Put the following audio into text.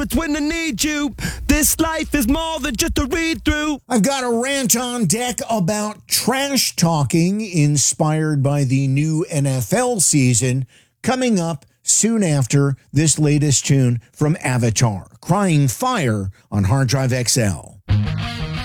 it's when I need you. This life is more than just a read-through. I've got a rant on deck about trash talking inspired by the new NFL season coming up soon after this latest tune from Avatar, Crying Fire on Hard Drive XL.